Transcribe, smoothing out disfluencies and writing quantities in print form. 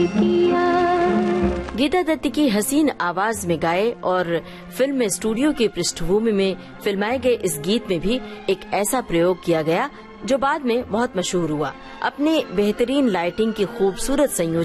किया। गीता दत्त की हसीन आवाज में गाए और फिल्म में स्टूडियो की पृष्ठभूमि में फिल्माए गए इस गीत में भी एक ऐसा प्रयोग किया गया जो बाद में बहुत मशहूर हुआ। अपने बेहतरीन लाइटिंग की खूबसूरत संयोजन